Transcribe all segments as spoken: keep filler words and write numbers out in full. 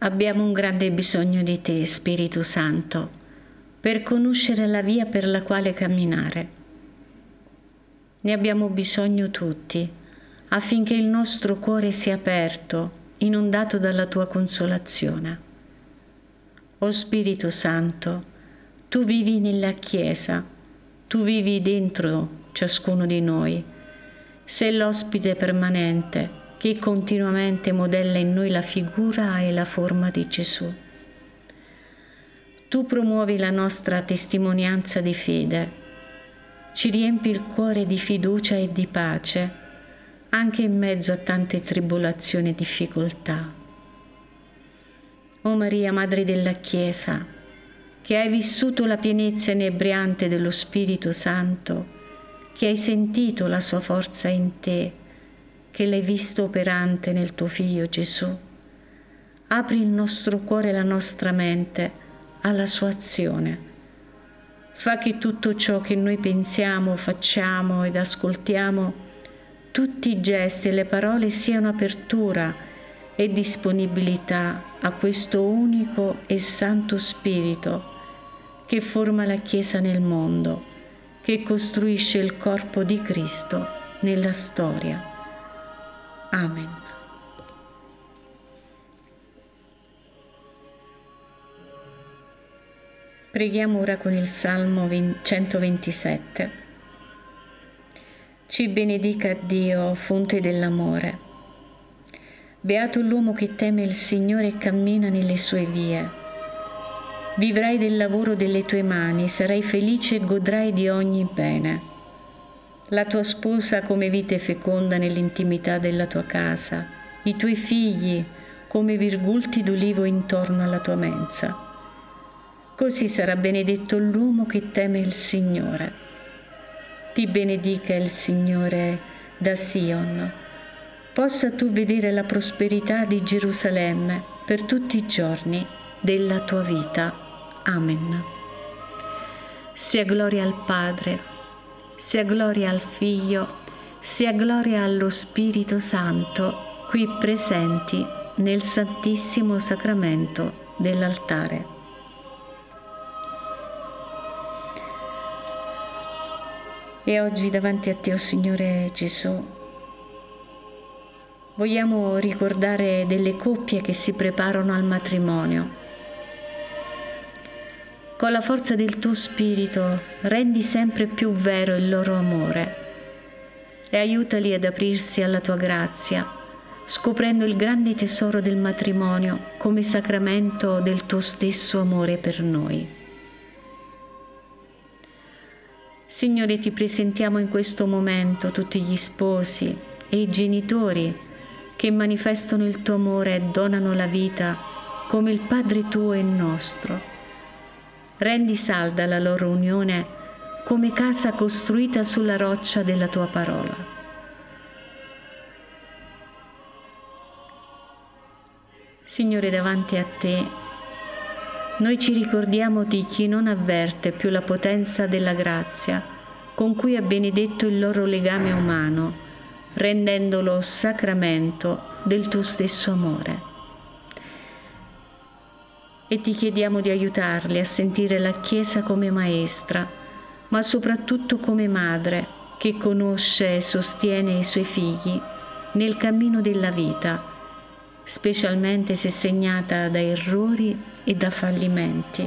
Abbiamo un grande bisogno di te, Spirito Santo, per conoscere la via per la quale camminare. Ne abbiamo bisogno tutti, affinché il nostro cuore sia aperto, inondato dalla tua consolazione. O Spirito Santo, tu vivi nella Chiesa, tu vivi dentro ciascuno di noi. Sei l'ospite permanente che continuamente modella in noi la figura e la forma di Gesù. Tu promuovi la nostra testimonianza di fede, ci riempi il cuore di fiducia e di pace, anche in mezzo a tante tribolazioni e difficoltà. O Maria, Madre della Chiesa, che hai vissuto la pienezza inebriante dello Spirito Santo, che hai sentito la sua forza in te, che l'hai visto operante nel tuo Figlio Gesù, apri il nostro cuore e la nostra mente alla sua azione. Fa che tutto ciò che noi pensiamo, facciamo ed ascoltiamo, tutti i gesti e le parole siano apertura e disponibilità a questo unico e santo Spirito che forma la Chiesa nel mondo, che costruisce il corpo di Cristo nella storia. Amen. Preghiamo ora con il Salmo centoventisette. Ci benedica Dio, fonte dell'amore. Beato l'uomo che teme il Signore e cammina nelle sue vie. Vivrai del lavoro delle tue mani, sarai felice e godrai di ogni bene. La tua sposa come vite feconda nell'intimità della tua casa, i tuoi figli come virgulti d'ulivo intorno alla tua mensa. Così sarà benedetto l'uomo che teme il Signore. Ti benedica il Signore da Sion. Possa tu vedere la prosperità di Gerusalemme per tutti i giorni della tua vita. Amen. Sia gloria al Padre, sia gloria al Figlio, sia gloria allo Spirito Santo, qui presenti nel Santissimo Sacramento dell'altare. E oggi davanti a te, o Signore Gesù, vogliamo ricordare delle coppie che si preparano al matrimonio. Con la forza del tuo Spirito rendi sempre più vero il loro amore e aiutali ad aprirsi alla tua grazia, scoprendo il grande tesoro del matrimonio come sacramento del tuo stesso amore per noi. Signore, ti presentiamo in questo momento tutti gli sposi e i genitori che manifestano il tuo amore e donano la vita come il Padre tuo e nostro. Rendi salda la loro unione come casa costruita sulla roccia della tua parola. Signore, davanti a te, noi ci ricordiamo di chi non avverte più la potenza della grazia con cui ha benedetto il loro legame umano, rendendolo sacramento del tuo stesso amore. E ti chiediamo di aiutarli a sentire la Chiesa come maestra, ma soprattutto come madre che conosce e sostiene i suoi figli nel cammino della vita, specialmente se segnata da errori e da fallimenti.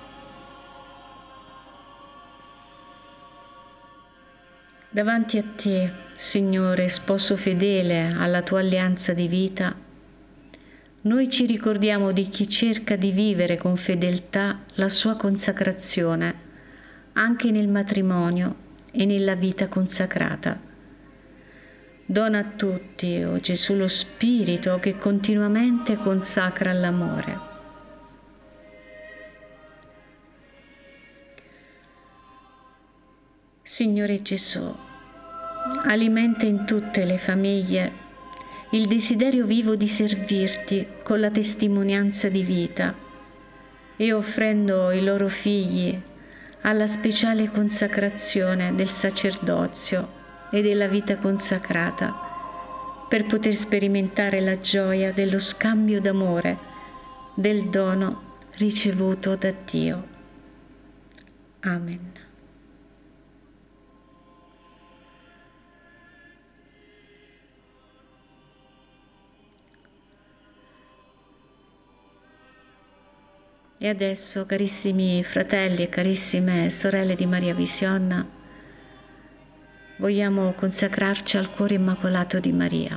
Davanti a te, Signore, sposo fedele alla tua alleanza di vita, noi ci ricordiamo di chi cerca di vivere con fedeltà la sua consacrazione, anche nel matrimonio e nella vita consacrata. Dona a tutti, o Gesù, lo Spirito che continuamente consacra l'amore. Signore Gesù, alimenta in tutte le famiglie il desiderio vivo di servirti con la testimonianza di vita e offrendo i loro figli alla speciale consacrazione del sacerdozio e della vita consacrata, per poter sperimentare la gioia dello scambio d'amore del dono ricevuto da Dio. Amen. E adesso, carissimi fratelli e carissime sorelle di Maria Vision, vogliamo consacrarci al cuore immacolato di Maria.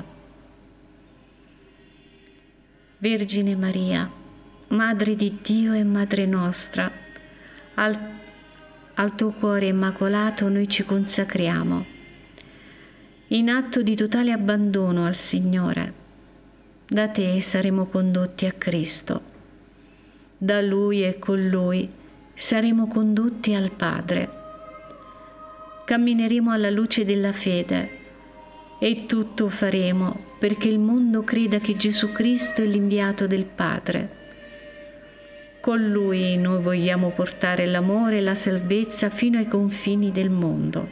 Vergine Maria, Madre di Dio e Madre nostra, al, al tuo cuore immacolato noi ci consacriamo, in atto di totale abbandono al Signore. Da te saremo condotti a Cristo. Da Lui e con Lui saremo condotti al Padre. Cammineremo alla luce della fede e tutto faremo perché il mondo creda che Gesù Cristo è l'inviato del Padre. Con Lui noi vogliamo portare l'amore e la salvezza fino ai confini del mondo.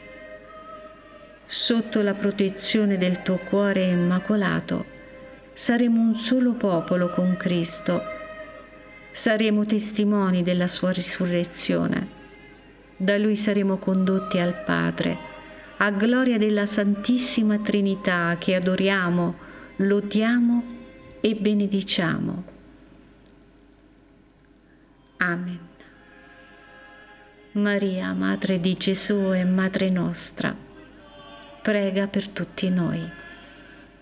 Sotto la protezione del tuo cuore immacolato saremo un solo popolo con Cristo. Saremo testimoni della sua risurrezione. Da Lui saremo condotti al Padre, a gloria della Santissima Trinità che adoriamo, lodiamo e benediciamo. Amen. Maria, Madre di Gesù e Madre nostra, prega per tutti noi.